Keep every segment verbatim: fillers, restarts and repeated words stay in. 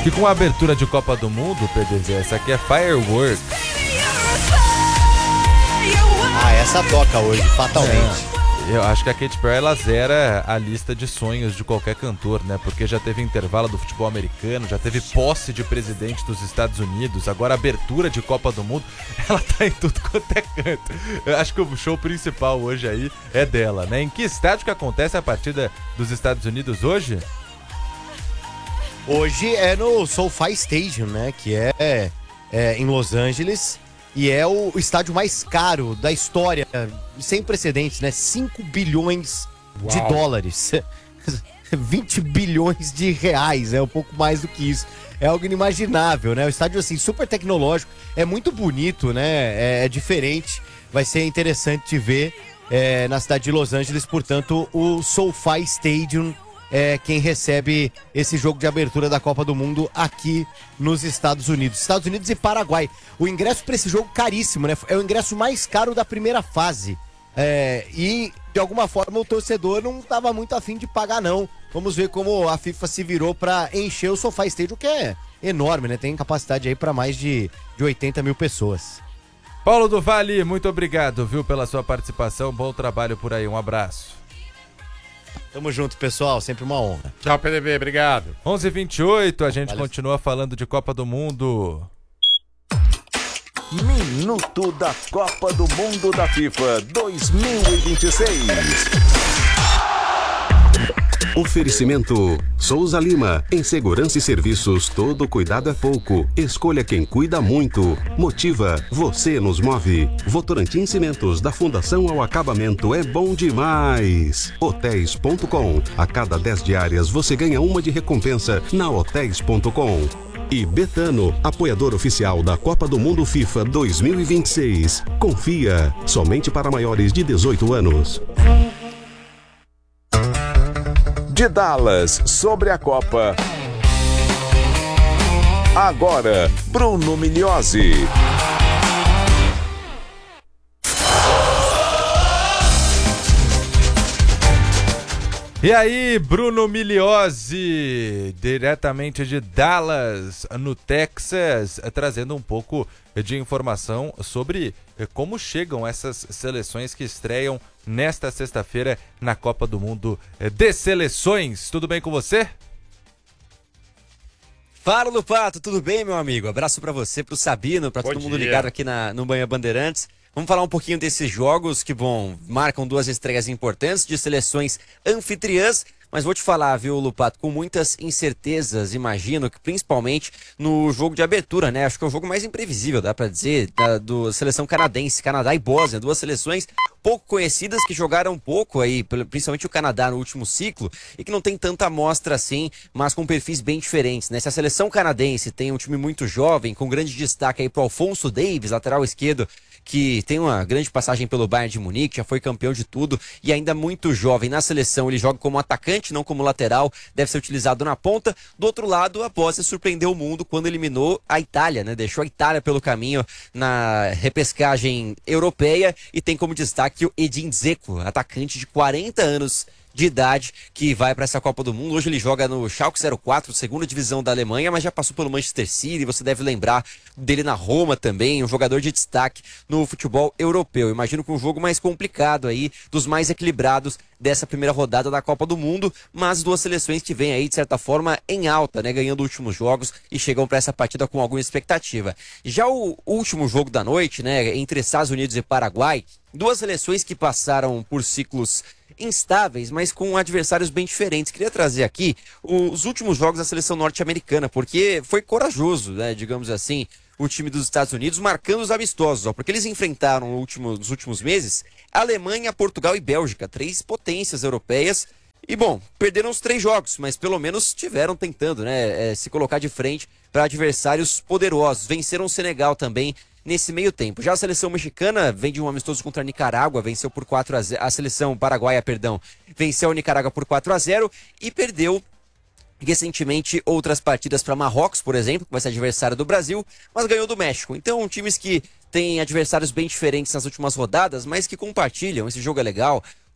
que com a abertura de Copa do Mundo, P D Z, essa aqui é Fireworks. Ah, essa toca hoje, fatalmente. É. Eu acho que a Katy Perry, ela zera a lista de sonhos de qualquer cantor, né? Porque já teve intervalo do futebol americano, já teve posse de presidente dos Estados Unidos, agora abertura de Copa do Mundo, ela tá em tudo quanto é canto. Eu acho que o show principal hoje aí é dela, né? Em que estádio que acontece a partida dos Estados Unidos hoje? Hoje é no SoFi Stadium, né? Que é, é em Los Angeles. E é o estádio mais caro da história, sem precedentes, né? cinco bilhões Uau. De dólares. vinte bilhões de reais, é um pouco mais do que isso. É algo inimaginável, né? O estádio, assim, super tecnológico. É muito bonito, né? É, é diferente. Vai ser interessante de ver é, na cidade de Los Angeles. Portanto, o SoFi Stadium é quem recebe esse jogo de abertura da Copa do Mundo aqui nos Estados Unidos. Estados Unidos e Paraguai. O ingresso para esse jogo caríssimo, né? É o ingresso mais caro da primeira fase. É, e, de alguma forma, o torcedor não estava muito afim de pagar, não. Vamos ver como a FIFA se virou para encher o SoFi Stadium, que é enorme, né? Tem capacidade aí para mais de, de oitenta mil pessoas. Paulo do Vale, muito obrigado, viu, pela sua participação. Bom trabalho por aí. Um abraço. Tamo junto, pessoal. Sempre uma honra. Tchau, P D B. Obrigado. onze e vinte e oito, a gente Valeu. Continua falando de Copa do Mundo. Minuto da Copa do Mundo da FIFA dois mil e vinte e seis. Oferecimento Souza Lima. Em segurança e serviços, todo cuidado é pouco. Escolha quem cuida muito. Motiva, você nos move. Votorantim Cimentos, da Fundação ao Acabamento, é bom demais. Hotéis ponto com. A cada dez diárias você ganha uma de recompensa na hotéis ponto com. E Betano, apoiador oficial da Copa do Mundo FIFA dois mil e vinte e seis. Confia, somente para maiores de dezoito anos. De Dallas, sobre a Copa. Agora, Bruno Migliozzi. E aí, Bruno Migliozzi, diretamente de Dallas, no Texas, trazendo um pouco de informação sobre como chegam essas seleções que estreiam nesta sexta-feira na Copa do Mundo de Seleções. Tudo bem com você? Fala, Lupato, tudo bem, meu amigo? Abraço pra você, pro Sabino, pra Bom todo mundo dia. ligado aqui na, no Manhã Bandeirantes. Vamos falar um pouquinho desses jogos que, bom, marcam duas estreias importantes de seleções anfitriãs. Mas vou te falar, viu, Lupato, com muitas incertezas, imagino, que principalmente no jogo de abertura, né? Acho que é o jogo mais imprevisível, dá pra dizer, da do seleção canadense, Canadá e Bósnia, duas seleções pouco conhecidas que jogaram pouco aí, principalmente o Canadá no último ciclo, e que não tem tanta amostra assim, mas com perfis bem diferentes, né? Se a seleção canadense tem um time muito jovem, com grande destaque aí pro Alphonso Davies, lateral esquerdo, que tem uma grande passagem pelo Bayern de Munique, já foi campeão de tudo e ainda muito jovem na seleção. Ele joga como atacante, não como lateral, deve ser utilizado na ponta. Do outro lado, a Bósnia surpreendeu o mundo quando eliminou a Itália, né? Deixou a Itália pelo caminho na repescagem europeia e tem como destaque o Edin Dzeko, atacante de quarenta anos de idade, que vai para essa Copa do Mundo. Hoje ele joga no Schalke zero quatro, segunda divisão da Alemanha, mas já passou pelo Manchester City, você deve lembrar dele na Roma também, um jogador de destaque no futebol europeu. Imagino que um jogo mais complicado aí, dos mais equilibrados dessa primeira rodada da Copa do Mundo, mas duas seleções que vêm aí, de certa forma, em alta, né, ganhando últimos jogos e chegam para essa partida com alguma expectativa. Já o último jogo da noite, né, entre Estados Unidos e Paraguai, duas seleções que passaram por ciclos instáveis, mas com adversários bem diferentes. Queria trazer aqui os últimos jogos da seleção norte-americana, porque foi corajoso, né, digamos assim, o time dos Estados Unidos marcando os amistosos, ó, porque eles enfrentaram no último, nos últimos meses Alemanha, Portugal e Bélgica, três potências europeias. E bom, perderam os três jogos, mas pelo menos estiveram tentando, né, é, se colocar de frente para adversários poderosos. Venceram o Senegal também nesse meio tempo. Já a seleção mexicana vem de um amistoso contra a Nicarágua, venceu por quatro a zero, a seleção paraguaia, perdão, venceu a Nicarágua por quatro a zero e perdeu recentemente outras partidas para Marrocos, por exemplo, que vai ser adversário do Brasil, mas ganhou do México. Então, times que têm adversários bem diferentes nas últimas rodadas, mas que compartilham, esse jogo é legal.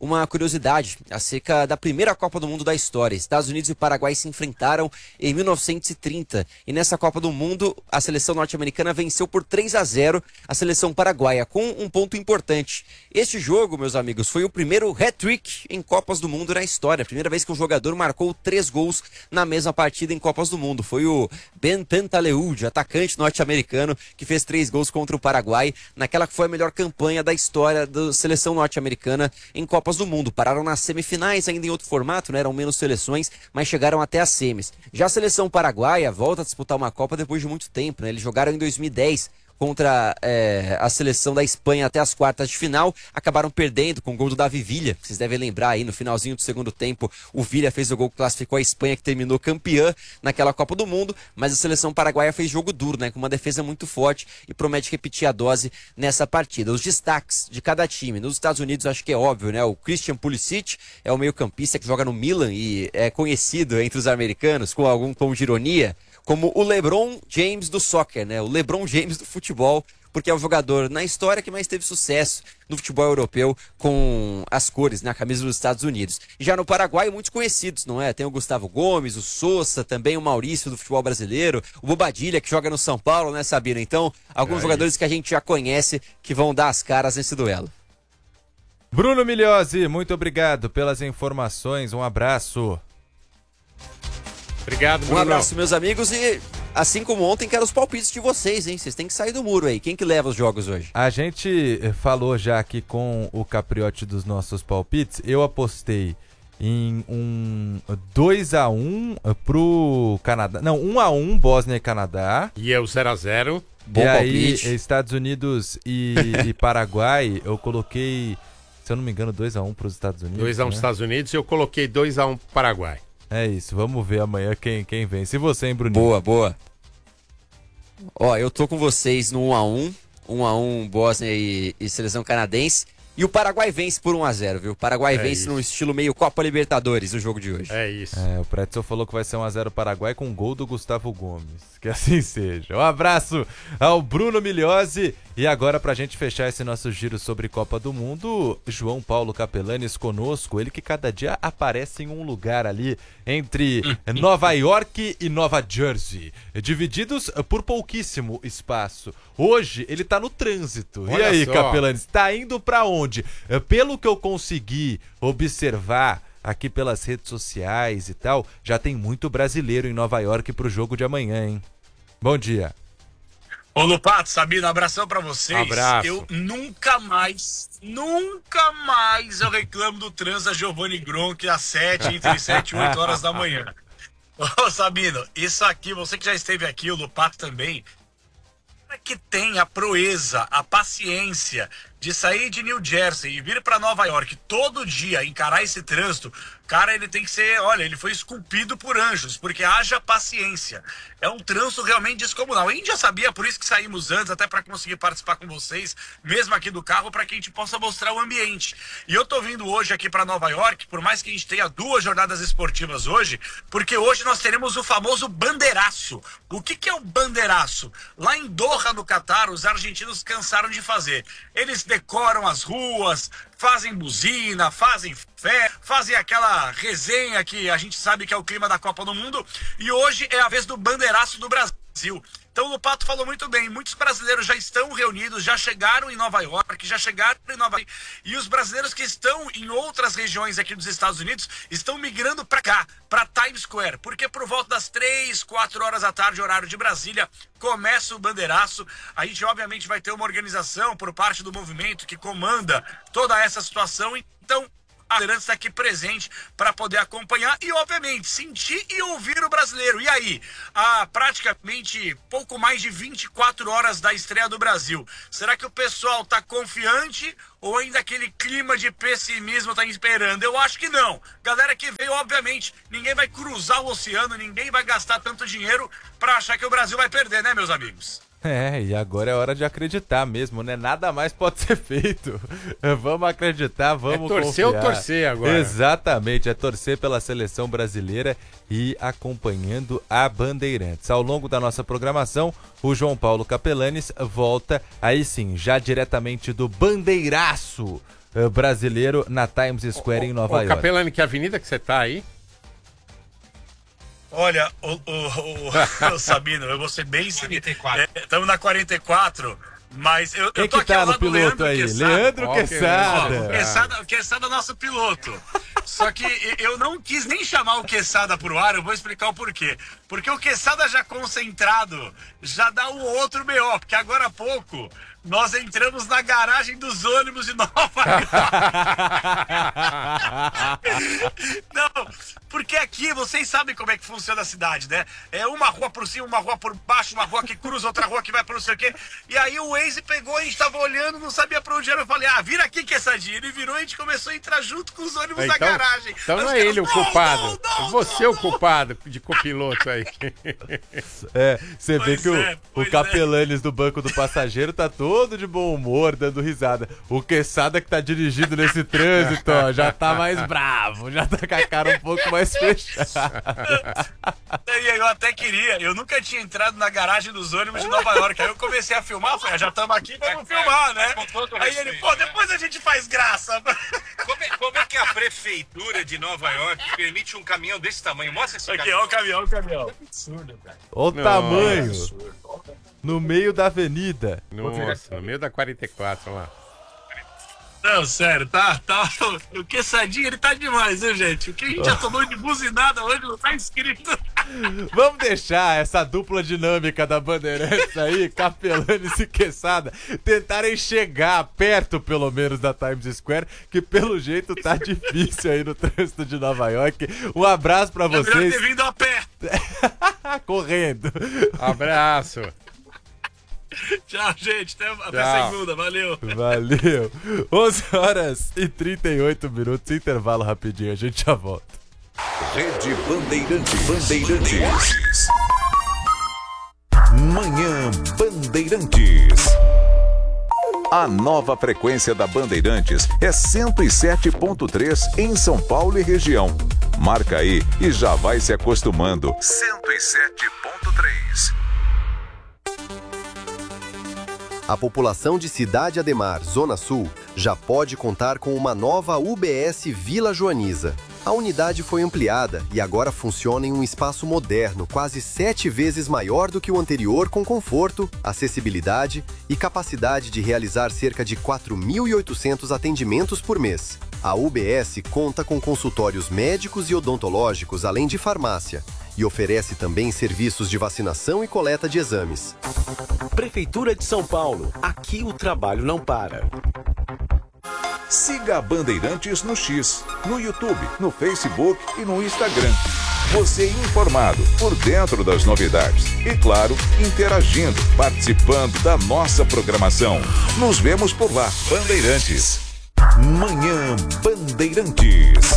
uma curiosidade acerca da primeira Copa do Mundo da história. Estados Unidos e Paraguai se enfrentaram em mil novecentos e trinta e nessa Copa do Mundo a seleção norte-americana venceu por três a zero a seleção paraguaia, com um ponto importante. Este jogo, meus amigos, foi o primeiro hat-trick em Copas do Mundo na história. A primeira vez que um jogador marcou três gols na mesma partida em Copas do Mundo. Foi o Ben Pantaleud, atacante norte-americano, que fez três gols contra o Paraguai naquela que foi a melhor campanha da história da seleção norte-americana em Copas do Mundo. Pararam nas semifinais, ainda em outro formato, né? Eram menos seleções, mas chegaram até as semis. Já a seleção paraguaia volta a disputar uma Copa depois de muito tempo, né? Eles jogaram em dois mil e dez contra é, a seleção da Espanha até as quartas de final, acabaram perdendo com o gol do Davi Villa. Vocês devem lembrar aí, no finalzinho do segundo tempo, o Villa fez o gol que classificou a Espanha, que terminou campeã naquela Copa do Mundo, mas a seleção paraguaia fez jogo duro, né, com uma defesa muito forte e promete repetir a dose nessa partida. Os destaques de cada time, nos Estados Unidos acho que é óbvio, né, o Christian Pulisic é o meio-campista que joga no Milan e é conhecido entre os americanos, com algum tom de ironia, como o LeBron James do soccer, né? O LeBron James do futebol, porque é o jogador na história que mais teve sucesso no futebol europeu com as cores, na né? camisa dos Estados Unidos. E já no Paraguai, muitos conhecidos, não é? Tem o Gustavo Gomes, o Sousa, também o Maurício do futebol brasileiro, o Bobadilha, que joga no São Paulo, né, Sabino? Então, alguns é jogadores isso. que a gente já conhece que vão dar as caras nesse duelo. Bruno Migliozzi, muito obrigado pelas informações, um abraço. Obrigado, Bruno. Um abraço, meus amigos, e assim como ontem, quero os palpites de vocês, hein? Vocês têm que sair do muro aí. Quem que leva os jogos hoje? A gente falou já aqui com o Capriotti dos nossos palpites. Eu apostei em um dois a um pro Canadá. Não, um a um Bósnia e Canadá. E eu zero a zero. Bom e palpite. Aí, Estados Unidos e, e Paraguai, eu coloquei, se eu não me engano, dois a um pros Estados Unidos. dois a um né? Estados Unidos e eu coloquei dois a um pro Paraguai. É isso, vamos ver amanhã quem, quem vence. E você, hein, Bruninho? Boa, boa. Ó, eu tô com vocês no um a um. um a um Bósnia e, e seleção canadense. E o Paraguai vence por um a zero, viu? O Paraguai é vence isso. no estilo meio Copa Libertadores, o jogo de hoje. É isso. É, o Pretzel falou que vai ser um a zero Paraguai com gol do Gustavo Gomes. Que assim seja. Um abraço ao Bruno Migliozzi. E agora, pra gente fechar esse nosso giro sobre Copa do Mundo, João Paulo Capelanes conosco. Ele que cada dia aparece em um lugar ali entre Nova York e Nova Jersey, divididos por pouquíssimo espaço. Hoje ele tá no trânsito. Olha e aí, só. Capelanes, tá indo pra onde? Pelo que eu consegui observar aqui pelas redes sociais e tal, já tem muito brasileiro em Nova York pro jogo de amanhã, hein? Bom dia. Ô Lupato, Sabino, abração pra vocês. Abraço. Eu nunca mais, nunca mais eu reclamo do trânsito da Giovanni Gronchi às sete, entre sete e oito horas da manhã. Ô Sabino, isso aqui, você que já esteve aqui, o Lupato também, que tem a proeza, a paciência de sair de New Jersey e vir para Nova York todo dia, encarar esse trânsito, cara, ele tem que ser, olha, ele foi esculpido por anjos, porque haja paciência. É um trânsito realmente descomunal. A gente já sabia, por isso que saímos antes, até para conseguir participar com vocês, mesmo aqui do carro, para que a gente possa mostrar o ambiente. E eu tô vindo hoje aqui para Nova York, por mais que a gente tenha duas jornadas esportivas hoje, porque hoje nós teremos o famoso bandeiraço. O que que é o bandeiraço? Lá em Doha, no Catar, os argentinos cansaram de fazer. Eles decoram as ruas, fazem buzina, fazem fé, fazem aquela resenha que a gente sabe que é o clima da Copa do Mundo, e hoje é a vez do bandeiraço do Brasil. Então o Lupato falou muito bem, muitos brasileiros já estão reunidos, já chegaram em Nova York, já chegaram em Nova York, e os brasileiros que estão em outras regiões aqui dos Estados Unidos estão migrando para cá, para Times Square, porque por volta das três, quatro horas da tarde, horário de Brasília, começa o bandeiraço. A gente obviamente vai ter uma organização por parte do movimento que comanda toda essa situação, então a Bandeirantes está aqui presente para poder acompanhar e, obviamente, sentir e ouvir o brasileiro. E aí, há praticamente pouco mais de vinte e quatro horas da estreia do Brasil. Será que o pessoal está confiante ou ainda aquele clima de pessimismo está esperando? Eu acho que não. Galera que veio, obviamente, ninguém vai cruzar o oceano, ninguém vai gastar tanto dinheiro para achar que o Brasil vai perder, né, meus amigos? É, e agora é hora de acreditar mesmo, né? Nada mais pode ser feito. Vamos acreditar, vamos confiar. É torcer ou torcer agora. Exatamente, é torcer pela seleção brasileira e acompanhando a Bandeirantes. Ao longo da nossa programação, o João Paulo Capelanes volta, aí sim, já diretamente do bandeiraço uh, brasileiro na Times Square ô, em Nova ô, York. Capelani, que avenida que você tá aí? Olha, o, o, o, o Sabino, eu vou ser bem... Estamos na quarenta e quatro, mas eu, Quem eu tô que aqui tá ao no lado do piloto Leandro aí? Quesada. Leandro Ó, Quesada. Ó, o Quesada, o Quesada é nosso piloto. Só que eu não quis nem chamar o Quesada pro ar, eu vou explicar o porquê. Porque o Quesada já concentrado já dá o outro B O, porque agora há pouco nós entramos na garagem dos ônibus de Nova York. Não, porque aqui vocês sabem como é que funciona a cidade, né? É uma rua por cima, uma rua por baixo, uma rua que cruza, outra rua que vai para não sei o quê. E aí o Waze pegou, a gente tava olhando, não sabia pra onde era. Eu falei, ah, vira aqui, Quessadinha. Ele virou e a gente começou a entrar junto com os ônibus Então, da garagem. então Aí não os é caras, ele o não, culpado. não, não, É você não, o culpado de copiloto aí. É, você vê Pois que o, é, o pois Capelanes do banco do passageiro tá todo de bom humor, dando risada. O Quesada que tá dirigindo nesse trânsito, ó, já tá mais bravo, já tá com a cara um pouco mais fechada. E eu até queria, eu nunca tinha entrado na garagem dos ônibus de Nova York. Aí eu comecei a filmar, falei, ah, já estamos aqui, vamos filmar, né? Aí ele, pô, depois a gente faz graça. Como é, como é que a prefeitura de Nova York permite um caminhão desse tamanho? Mostra esse Aqui, caminhão. ó o caminhão, o caminhão. Absurdo, cara. Olha o Não, tamanho, no meio da avenida. Nossa, no meio da quarenta e quatro, olha lá. Não, sério, tá, tá. O Quessadinha, ele tá demais, viu, gente? O que a gente já tomou de buzinada hoje não tá escrito. Vamos deixar essa dupla dinâmica da Bandeirantes aí, Capelanes e Quesada, tentarem chegar perto, pelo menos, da Times Square, que pelo jeito tá difícil aí no trânsito de Nova York. Um abraço pra É melhor vocês. ter vindo a pé. Correndo. Abraço. Tchau, gente. Até, até Tchau. segunda. Valeu. Valeu. onze horas e trinta e oito minutos. Intervalo rapidinho. A gente já volta. Rede Bandeirantes. Bandeirantes. Manhã Bandeirantes. A nova frequência da Bandeirantes é cento e sete ponto três em São Paulo e região. Marca aí e já vai se acostumando. cento e sete ponto três. A população de Cidade Ademar, Zona Sul, já pode contar com uma nova U B S Vila Joaniza. A unidade foi ampliada e agora funciona em um espaço moderno, quase sete vezes maior do que o anterior, com conforto, acessibilidade e capacidade de realizar cerca de quatro mil e oitocentos atendimentos por mês. A U B S conta com consultórios médicos e odontológicos, além de farmácia, e oferece também serviços de vacinação e coleta de exames. Prefeitura de São Paulo. Aqui o trabalho não para. Siga a Bandeirantes no X, no YouTube, no Facebook e no Instagram. Você informado, por dentro das novidades. E claro, interagindo, participando da nossa programação. Nos vemos por lá. Bandeirantes. Manhã Bandeirantes.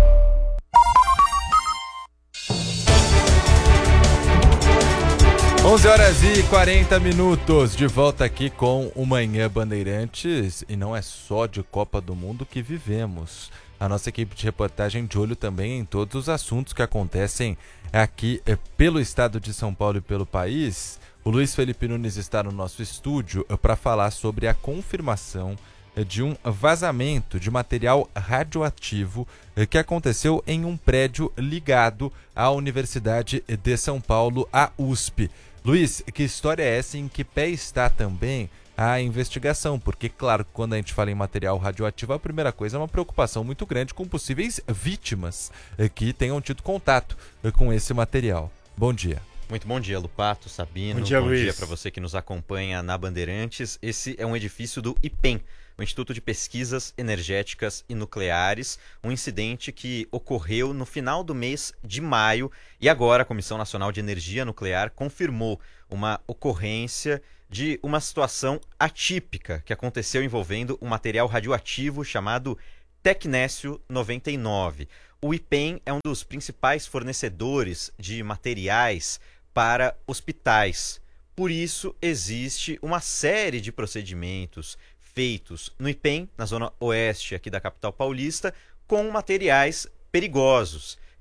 onze horas e quarenta minutos, de volta aqui com o Manhã Bandeirantes, e não é só de Copa do Mundo que vivemos. A nossa equipe de reportagem de olho também em todos os assuntos que acontecem aqui eh, pelo estado de São Paulo e pelo país. O Luiz Felipe Nunes está no nosso estúdio eh, para falar sobre a confirmação eh, de um vazamento de material radioativo eh, que aconteceu em um prédio ligado à Universidade de São Paulo, a U S P. Luiz, que história é essa e em que pé está também a investigação? Porque, claro, quando a gente fala em material radioativo, a primeira coisa é uma preocupação muito grande com possíveis vítimas eh, que tenham tido contato eh, com esse material. Bom dia. Muito bom dia, Lupato, Sabino. Bom dia, bom Luiz. dia para você que nos acompanha na Bandeirantes. Esse é um edifício do I P E M, o Instituto de Pesquisas Energéticas e Nucleares, um incidente que ocorreu no final do mês de maio e agora a Comissão Nacional de Energia Nuclear confirmou uma ocorrência de uma situação atípica que aconteceu envolvendo um material radioativo chamado Tecnécio noventa e nove. O I P E M é um dos principais fornecedores de materiais para hospitais. Por isso, existe uma série de procedimentos feitos no I P E M, na zona oeste aqui da capital paulista, com materiais perigosos,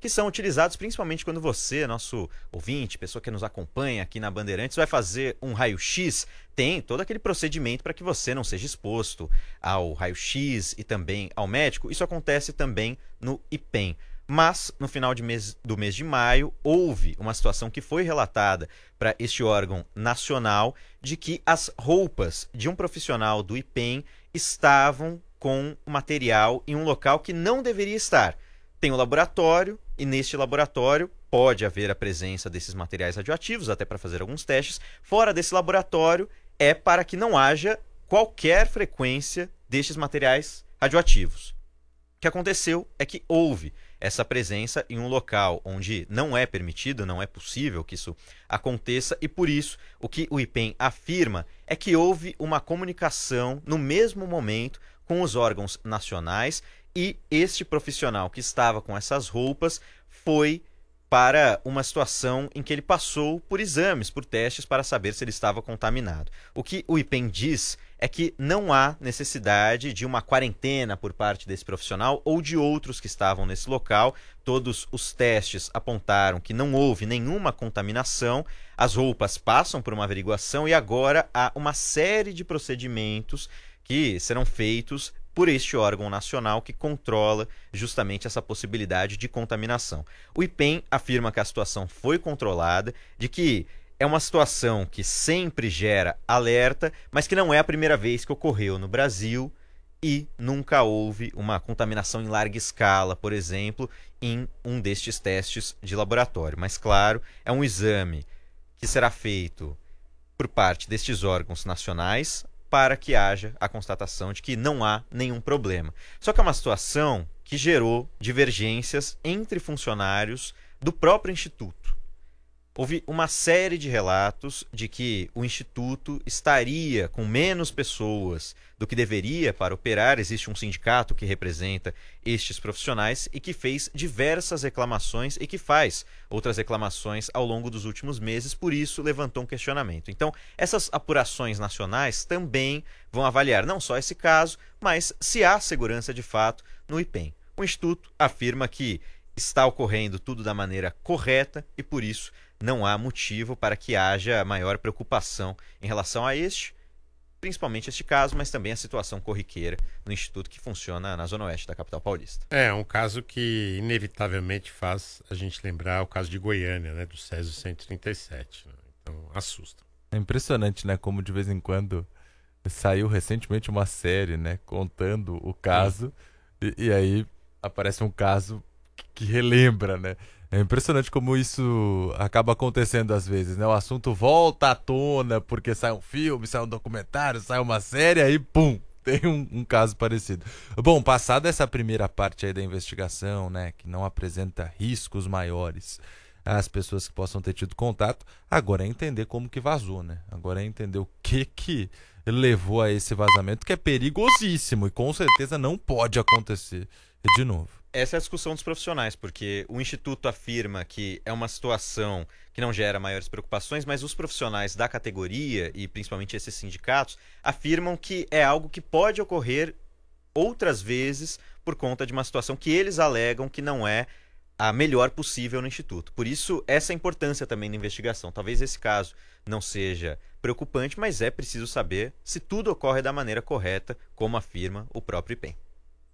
que são utilizados principalmente quando você, nosso ouvinte, pessoa que nos acompanha aqui na Bandeirantes, vai fazer um raio-x. Tem todo aquele procedimento para que você não seja exposto ao raio-x e também ao médico. Isso acontece também no I P E M. Mas, no final de mês, do mês de maio, houve uma situação que foi relatada para este órgão nacional de que as roupas de um profissional do I P E M estavam com material em um local que não deveria estar. Tem um laboratório e neste laboratório pode haver a presença desses materiais radioativos, até para fazer alguns testes. Fora desse laboratório é para que não haja qualquer frequência destes materiais radioativos. O que aconteceu é que houve essa presença em um local onde não é permitido, não é possível que isso aconteça, e por isso o que o I P E M afirma é que houve uma comunicação no mesmo momento com os órgãos nacionais e este profissional que estava com essas roupas foi para uma situação em que ele passou por exames, por testes para saber se ele estava contaminado. O que o I P E M diz é que não há necessidade de uma quarentena por parte desse profissional ou de outros que estavam nesse local. Todos os testes apontaram que não houve nenhuma contaminação, as roupas passam por uma averiguação e agora há uma série de procedimentos que serão feitos por este órgão nacional que controla justamente essa possibilidade de contaminação. O I P E M afirma que a situação foi controlada, de que é uma situação que sempre gera alerta, mas que não é a primeira vez que ocorreu no Brasil e nunca houve uma contaminação em larga escala, por exemplo, em um destes testes de laboratório. Mas, claro, é um exame que será feito por parte destes órgãos nacionais para que haja a constatação de que não há nenhum problema. Só que é uma situação que gerou divergências entre funcionários do próprio Instituto. Houve uma série de relatos de que o Instituto estaria com menos pessoas do que deveria para operar. Existe um sindicato que representa estes profissionais e que fez diversas reclamações e que faz outras reclamações ao longo dos últimos meses, por isso levantou um questionamento. Então, essas apurações nacionais também vão avaliar não só esse caso, mas se há segurança de fato no I P E M. O Instituto afirma que está ocorrendo tudo da maneira correta e, por isso, não há motivo para que haja maior preocupação em relação a este, principalmente este caso, mas também a situação corriqueira no Instituto que funciona na Zona Oeste da capital paulista. É, um caso que inevitavelmente faz a gente lembrar o caso de Goiânia, né, do Césio cento e trinta e sete. Né? Então, assusta. É impressionante, né, como de vez em quando saiu recentemente uma série, né, contando o caso, e, e aí aparece um caso que relembra, né? É impressionante como isso acaba acontecendo às vezes, né? O assunto volta à tona porque sai um filme, sai um documentário, sai uma série, aí pum, tem um, um caso parecido. Bom, passada essa primeira parte aí da investigação, né, que não apresenta riscos maiores às pessoas que possam ter tido contato, agora é entender como que vazou, né? Agora é entender o que que levou a esse vazamento, que é perigosíssimo e com certeza não pode acontecer de novo. Essa é a discussão dos profissionais, porque o Instituto afirma que é uma situação que não gera maiores preocupações, mas os profissionais da categoria, e principalmente esses sindicatos, afirmam que é algo que pode ocorrer outras vezes por conta de uma situação que eles alegam que não é a melhor possível no Instituto. Por isso, essa importância também na investigação. Talvez esse caso não seja preocupante, mas é preciso saber se tudo ocorre da maneira correta, como afirma o próprio I P E M.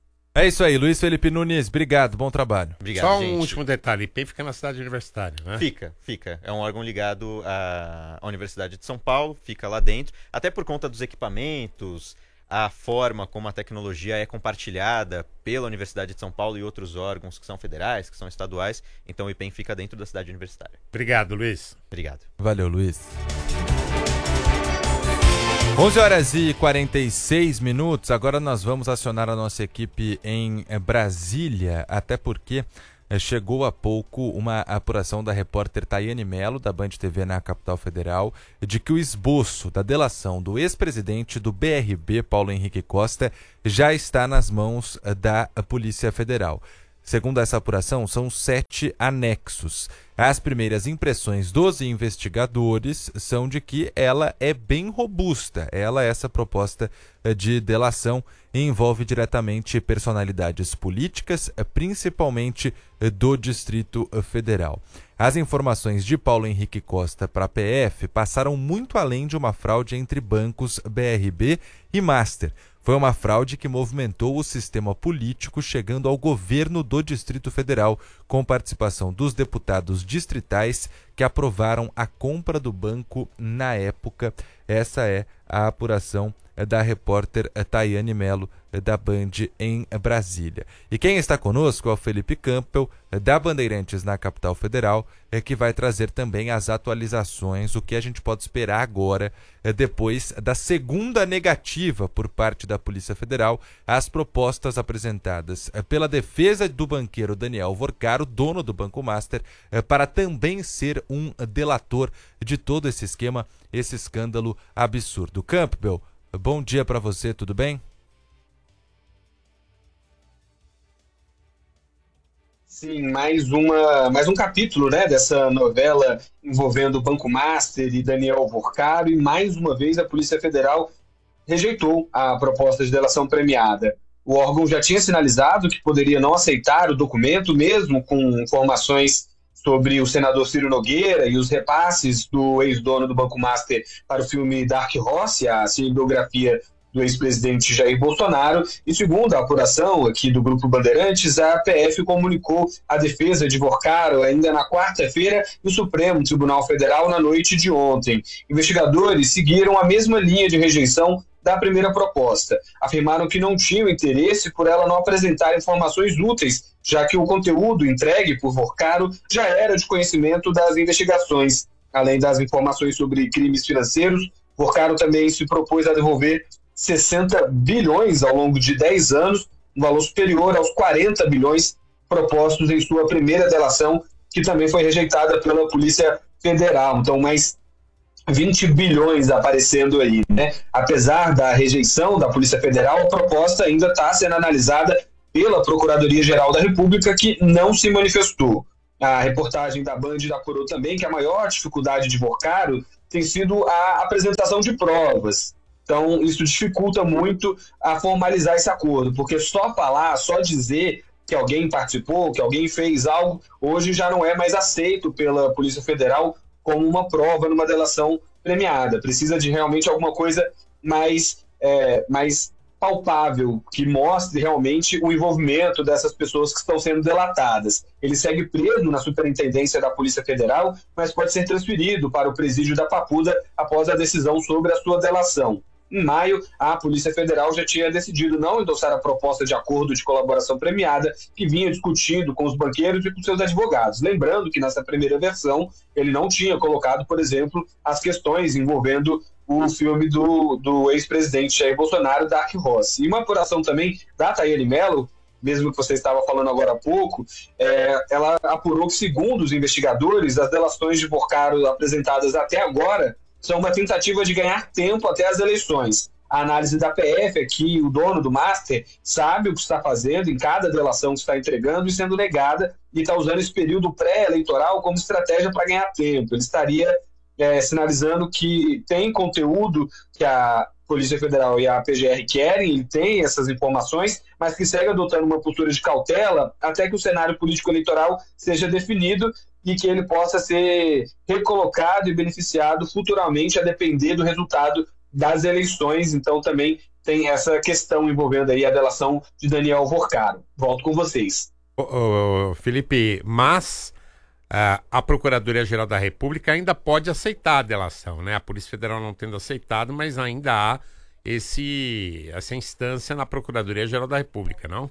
É isso aí, Luiz Felipe Nunes, obrigado, bom trabalho. Obrigado, Só um gente. último detalhe, I P E M fica na cidade universitária, né? Fica, fica. É um órgão ligado à Universidade de São Paulo, fica lá dentro, até por conta dos equipamentos, a forma como a tecnologia é compartilhada pela Universidade de São Paulo e outros órgãos que são federais, que são estaduais, então o I P E M fica dentro da cidade universitária. Obrigado, Luiz. Obrigado. Valeu, Luiz. onze horas e quarenta e seis minutos, agora nós vamos acionar a nossa equipe em Brasília, até porque chegou há pouco uma apuração da repórter Tayane Mello, da Band T V na capital federal, de que o esboço da delação do ex-presidente do B R B, Paulo Henrique Costa, já está nas mãos da Polícia Federal. Segundo essa apuração, são sete anexos. As primeiras impressões dos investigadores são de que ela é bem robusta. Ela, essa proposta de delação, envolve diretamente personalidades políticas, principalmente do Distrito Federal. As informações de Paulo Henrique Costa para a P F passaram muito além de uma fraude entre bancos B R B e Master. Foi uma fraude que movimentou o sistema político, chegando ao governo do Distrito Federal, com participação dos deputados distritais que aprovaram a compra do banco na época. Essa é a apuração da repórter Tayane Mello, da Band em Brasília. E quem está conosco é o Felipe Campbell, da Bandeirantes na Capital Federal, é que vai trazer também as atualizações, o que a gente pode esperar agora, depois da segunda negativa por parte da Polícia Federal às propostas apresentadas pela defesa do banqueiro Daniel Vorcaro, dono do Banco Master, para também ser um delator de todo esse esquema, esse escândalo absurdo. Campbell, bom dia para você, tudo bem? Sim, mais, uma, mais um capítulo, né, dessa novela envolvendo o Banco Master e Daniel Vorcaro, e mais uma vez a Polícia Federal rejeitou a proposta de delação premiada. O órgão já tinha sinalizado que poderia não aceitar o documento, mesmo com informações sobre o senador Ciro Nogueira e os repasses do ex-dono do Banco Master para o filme Dark Horse, a cinebiografia do ex-presidente Jair Bolsonaro. E segundo a apuração aqui do Grupo Bandeirantes, a P F comunicou a defesa de Vorcaro ainda na quarta-feira e o Supremo Tribunal Federal na noite de ontem. Investigadores seguiram a mesma linha de rejeição da primeira proposta. Afirmaram que não tinham interesse por ela não apresentar informações úteis, já que o conteúdo entregue por Vorcaro já era de conhecimento das investigações. Além das informações sobre crimes financeiros, Vorcaro também se propôs a devolver sessenta bilhões ao longo de dez anos, um valor superior aos quarenta bilhões propostos em sua primeira delação, que também foi rejeitada pela Polícia Federal. Então, mais vinte bilhões aparecendo aí, né? Apesar da rejeição da Polícia Federal, a proposta ainda está sendo analisada pela Procuradoria-Geral da República, que não se manifestou. A reportagem da Band apurou também que a maior dificuldade de Vorcaro tem sido a apresentação de provas. Então, isso dificulta muito a formalizar esse acordo, porque só falar, só dizer que alguém participou, que alguém fez algo, hoje já não é mais aceito pela Polícia Federal como uma prova numa delação premiada. Precisa de realmente alguma coisa mais, é, mais palpável, que mostre realmente o envolvimento dessas pessoas que estão sendo delatadas. Ele segue preso na Superintendência da Polícia Federal, mas pode ser transferido para o presídio da Papuda após a decisão sobre a sua delação. Em maio, a Polícia Federal já tinha decidido não endossar a proposta de acordo de colaboração premiada que vinha discutindo com os banqueiros e com seus advogados. Lembrando que nessa primeira versão ele não tinha colocado, por exemplo, as questões envolvendo o filme do, do ex-presidente Jair Bolsonaro, Dark Horse. E uma apuração também da Tayane Mello, mesmo que você estava falando agora há pouco, é, ela apurou que, segundo os investigadores, as delações de Vorcaro apresentadas até agora são uma tentativa de ganhar tempo até as eleições. A análise da P F é que o dono do Master sabe o que está fazendo em cada delação que está entregando e sendo negada, e está usando esse período pré-eleitoral como estratégia para ganhar tempo. Ele estaria é, sinalizando que tem conteúdo que a Polícia Federal e a P G R querem, ele tem essas informações, mas que segue adotando uma postura de cautela até que o cenário político-eleitoral seja definido e que ele possa ser recolocado e beneficiado futuramente a depender do resultado das eleições. Então também tem essa questão envolvendo aí a delação de Daniel Vorcaro. Volto com vocês. Ô, ô, Felipe, mas uh, a Procuradoria-Geral da República ainda pode aceitar a delação, né? A Polícia Federal não tendo aceitado, mas ainda há esse, essa instância na Procuradoria-Geral da República, não?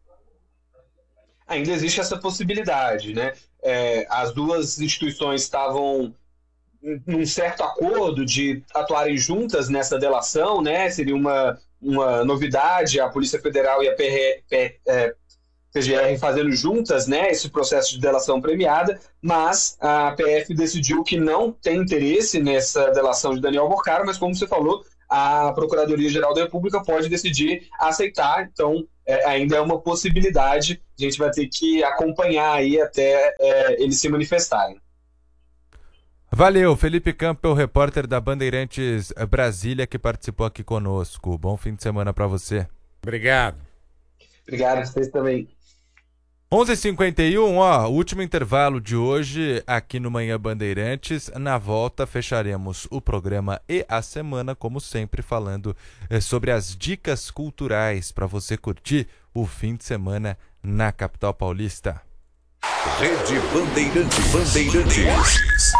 Ainda existe essa possibilidade, né? É, as duas instituições estavam num certo acordo de atuarem juntas nessa delação, né? Seria uma, uma novidade a Polícia Federal e a P R, P, é, P G R fazendo juntas, né, esse processo de delação premiada, mas a P F decidiu que não tem interesse nessa delação de Daniel Vorcaro, mas como você falou, a Procuradoria-Geral da República pode decidir aceitar. Então, é, ainda é uma possibilidade. A gente vai ter que acompanhar aí até é, eles se manifestarem. Valeu, Felipe Campbell, repórter da Bandeirantes Brasília, que participou aqui conosco. Bom fim de semana para você. Obrigado. Obrigado, vocês também. onze e cinquenta e um, ó, último intervalo de hoje aqui no Manhã Bandeirantes. Na volta fecharemos o programa e a semana, como sempre, falando eh, sobre as dicas culturais para você curtir o fim de semana na capital paulista. Rede Bandeirantes. Bandeirantes.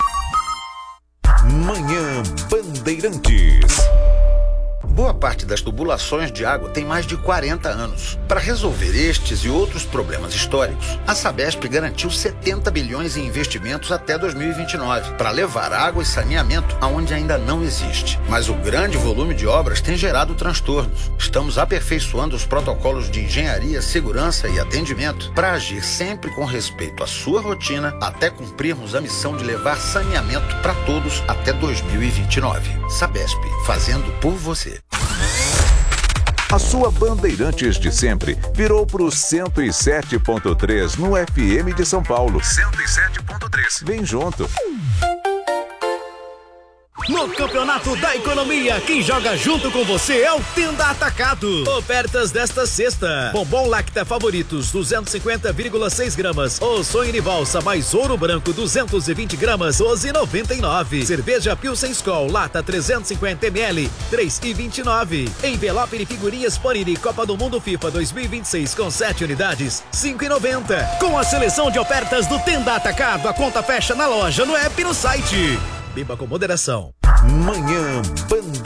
Manhã Bandeirantes. Boa parte das tubulações de água tem mais de quarenta anos. Para resolver estes e outros problemas históricos, a Sabesp garantiu setenta bilhões em investimentos até dois mil e vinte e nove, para levar água e saneamento aonde ainda não existe. Mas o grande volume de obras tem gerado transtornos. Estamos aperfeiçoando os protocolos de engenharia, segurança e atendimento para agir sempre com respeito à sua rotina até cumprirmos a missão de levar saneamento para todos até dois mil e vinte e nove. Sabesp, fazendo por você. A sua Bandeirantes de sempre virou pro cento e sete ponto três no F M de São Paulo. cento e sete ponto três. Vem junto. No Campeonato da Economia, quem joga junto com você é o Tenda Atacado. Ofertas desta sexta: bombom Lacta Favoritos duzentos e cinquenta vírgula seis gramas ou sonho de valsa mais ouro branco duzentos e vinte gramas, doze e noventa e nove. Cerveja Pilsen Skol lata trezentos e cinquenta mililitros, três e vinte e nove. Envelope de figurinhas Panini Copa do Mundo FIFA dois mil e vinte e seis com sete unidades, cinco e noventa. Com a seleção de ofertas do Tenda Atacado, a conta fecha na loja, no app e no site. Beba com moderação. Manhã Bandeirantes.